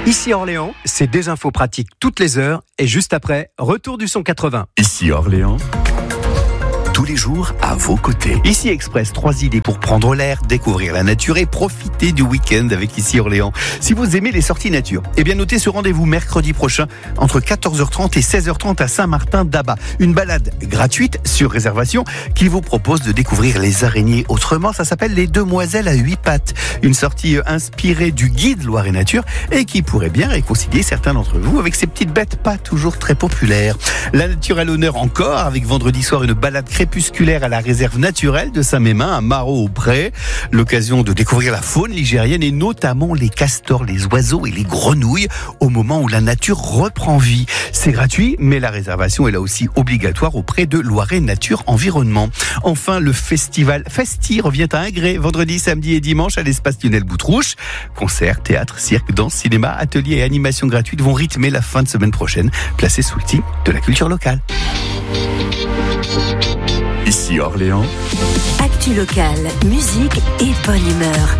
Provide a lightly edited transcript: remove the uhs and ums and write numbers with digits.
Ici Orléans, c'est des infos pratiques toutes les heures et juste après, retour du son 80. Ici Orléans, tous les jours à vos côtés. Ici Express, 3 idées pour prendre l'air, découvrir la nature et profiter du week-end avec Ici Orléans. Si vous aimez les sorties nature, eh bien notez ce rendez-vous mercredi prochain entre 14h30 et 16h30 à Saint-Martin-d'Abat. Une balade gratuite sur réservation qui vous propose de découvrir les araignées autrement. Ça s'appelle les Demoiselles à 8 pattes. Une sortie inspirée du guide Loire et Nature et qui pourrait bien réconcilier certains d'entre vous avec ces petites bêtes pas toujours très populaires. La nature à l'honneur encore avec vendredi soir une balade crépusculaire à la réserve naturelle de Saint-Mémin à Marot-au-Pré. L'occasion de découvrir la faune ligérienne et notamment les castors, les oiseaux et les grenouilles au moment où la nature reprend vie. C'est gratuit, mais la réservation est là aussi obligatoire auprès de Loiret Nature Environnement. Enfin, le festival Festi revient à Ingré vendredi, samedi et dimanche à l'espace Lionel Boutrouche. Concerts, théâtre, cirque, danse, cinéma, ateliers et animations gratuites vont rythmer la fin de semaine prochaine, placée sous le signe de la culture locale. Ici Orléans, Actu locale, musique et bonne humeur.